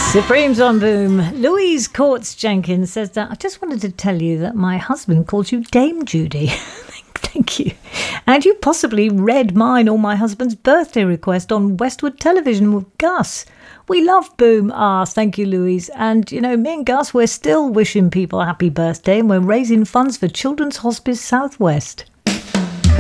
Supremes on Boom. Louise Courts Jenkins says that I just wanted to tell you that my husband calls you Dame Judy. Thank you. And you possibly read mine or my husband's birthday request on Westwood Television with Gus. We love Boom Arse. Thank you, Louise. And, you know, me and Gus, we're still wishing people a happy birthday and we're raising funds for Children's Hospice Southwest.